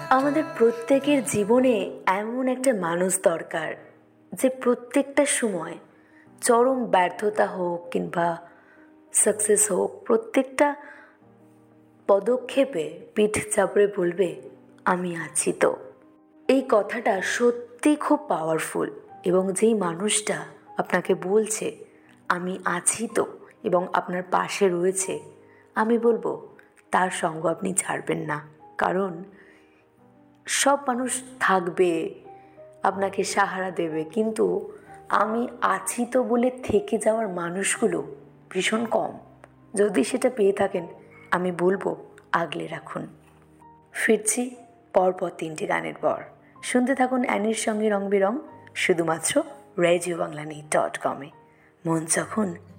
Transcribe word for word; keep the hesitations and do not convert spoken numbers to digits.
আমাদের প্রত্যেকের জীবনে এমন একটা মানুষ দরকার যে প্রত্যেকটা সময় চরম ব্যর্থতা হোক কিংবা সাকসেস হোক, প্রত্যেকটা পদক্ষেপে পিঠ চাপড়ে বলবে আমি আছি তো। এই কথাটা সত্যি খুব পাওয়ারফুল, এবং যেই মানুষটা আপনাকে বলছে আমি আছি তো এবং আপনার পাশে রয়েছে, আমি বলবো তার সঙ্গ আপনি ছাড়বেন না। কারণ সব মানুষ থাকবে, আপনাকে সাহারা দেবে, কিন্তু আমি আছি তো বলে থেকে যাওয়ার মানুষগুলো ভীষণ কম। যদি সেটা পেয়ে থাকেন, আমি বলবো আগলে রাখুন। ফিরছি পরপর তিনটি গানের পর। শুনতে থাকুন অ্যানির সঙ্গে রং বেরং, শুধুমাত্র রেডিও বাংলা ডট কমে। মন যখন